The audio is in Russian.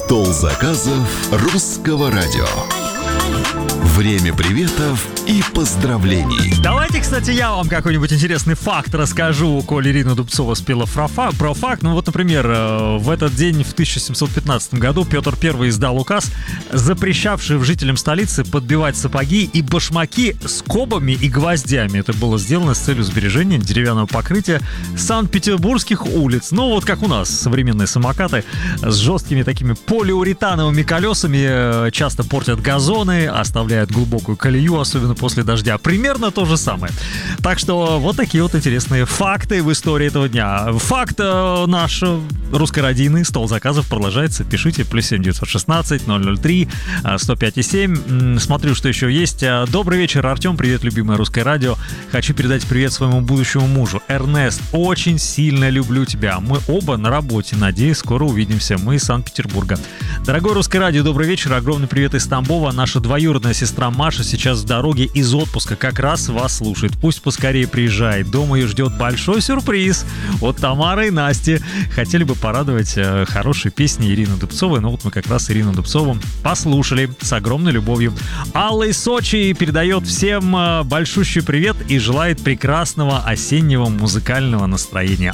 Стол заказов русского радио. Время приветов и поздравлений. Давайте, кстати, я вам какой-нибудь интересный факт расскажу, коль Ирина Дубцова спела про факт. Ну вот, например, в этот день, в 1715 году, Петр I издал указ, запрещавший жителям столицы подбивать сапоги и башмаки скобами и гвоздями. Это было сделано с целью сбережения деревянного покрытия санкт-петербургских улиц. Ну вот как у нас, современные самокаты с жесткими такими полиуретановыми колесами часто портят газоны, оставляют глубокую колею, особенно после дождя. Примерно то же самое. Так что вот такие вот интересные факты в истории этого дня. Факт наш русско-радийный стол заказов продолжается. Пишите +7 916 003 105 7. Смотрю, что еще есть. Добрый вечер, Артем. Привет, любимое русское радио. Хочу передать привет своему будущему мужу. Эрнест, очень сильно люблю тебя. Мы оба на работе. Надеюсь, скоро увидимся. Мы из Санкт-Петербурга. Дорогое русское радио, добрый вечер. Огромный привет из Тамбова. Наша двоюродная сестра Маша сейчас в дороге из отпуска. Как раз вас слушает. Пусть поскорее приезжает. Дома ее ждет большой сюрприз от Тамары и Насти. Хотели бы порадовать хорошей песней Ирины Дубцовой. Но вот мы как раз Ирину Дубцову послушали с огромной любовью. Алла из Сочи передает всем большущий привет и желает прекрасного осеннего музыкального настроения.